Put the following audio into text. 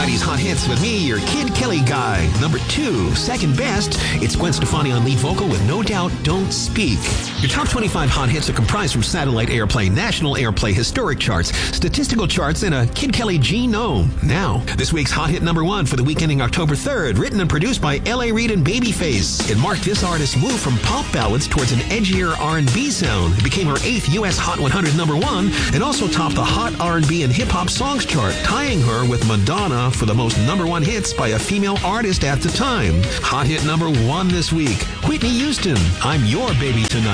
80s hot hits with me, your Kid Kelly guy. Number 2, second best, it's Gwen Stefani on lead vocal with No Doubt, Don't Speak. Your top 25 hot hits are comprised from satellite airplay, national airplay, historic charts, statistical charts, and a Kid Kelly genome. Now, this week's hot hit number 1 for the week ending October 3rd, written and produced by L.A. Reid and Babyface. It marked this artist's move from pop ballads towards an edgier R&B sound. It became her 8th U.S. Hot 100 number 1 and also topped the Hot R&B and Hip Hop Songs chart, tying her with Madonna for the most number 1 hits by a female artist at the time. Hot hit number 1 this week, Whitney Houston, I'm Your Baby Tonight.